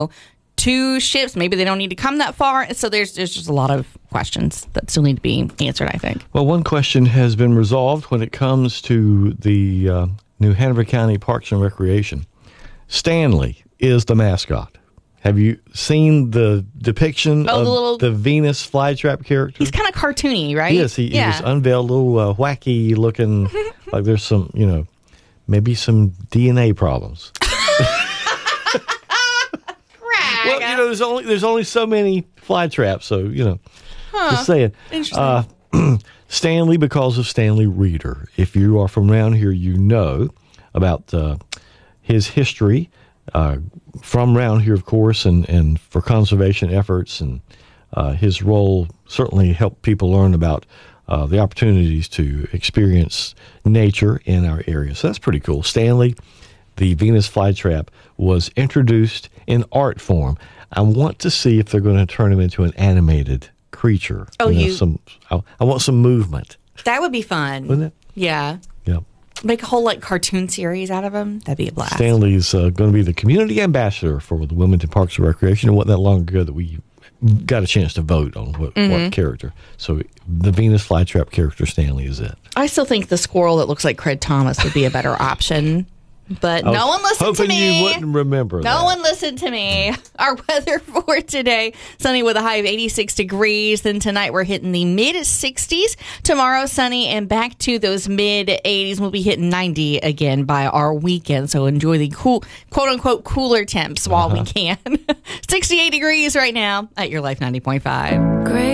two ships. Maybe they don't need to come that far. So there's just a lot of questions that still need to be answered, I think. Well, one question has been resolved when it comes to the New Hanover County Parks and Recreation. Stanley is the mascot. Have you seen the depiction of the Venus flytrap character? He's kind of cartoony, right? Yes, he is unveiled, a little wacky looking, like there's some, maybe some DNA problems. Well, there's only so many fly traps, so just saying. Interesting. Stanley, because of Stanley Reeder. If you are from around here, you know about his history from around here, of course, and for conservation efforts, and his role certainly helped people learn about the opportunities to experience nature in our area. So that's pretty cool. Stanley, the Venus flytrap, was introduced in art form. I want to see if they're going to turn him into an animated creature. I want some movement. That would be fun. Wouldn't it? Yeah. Yeah. Make a whole cartoon series out of him. That'd be a blast. Stanley's going to be the community ambassador for the Wilmington Parks and Recreation. It wasn't that long ago that we got a chance to vote on what character. So the Venus flytrap character, Stanley, is it. I still think the squirrel that looks like Craig Thomas would be a better option. But no one listened to me. Hoping you wouldn't remember that. No one listened to me. Our weather for today, sunny with a high of 86 degrees. Then tonight we're hitting the mid-60s. Tomorrow, sunny and back to those mid-80s. We'll be hitting 90 again by our weekend. So enjoy the cool, quote-unquote, cooler temps while we can. 68 degrees right now at Your Life 90.5. Great.